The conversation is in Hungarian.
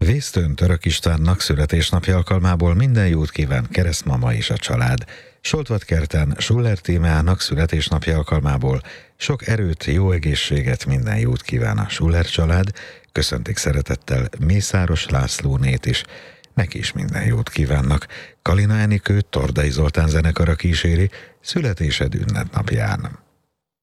Vésztőn Török Istvánnak születésnapja alkalmából minden jót kíván keresztmama és a család. Soltvatkerten Schuller Tímeának születésnapja alkalmából sok erőt, jó egészséget, minden jót kíván a Schuller család. Köszöntik szeretettel Mészáros Lászlónét is, neki is minden jót kívánnak. Kalina Enikőt Tordai Zoltán zenekara kíséri születésed ünnepnapján.